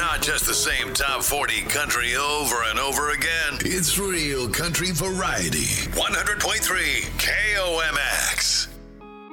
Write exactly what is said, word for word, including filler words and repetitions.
not just the same top forty country over and over again. It's real country variety. one hundred point three K O M X.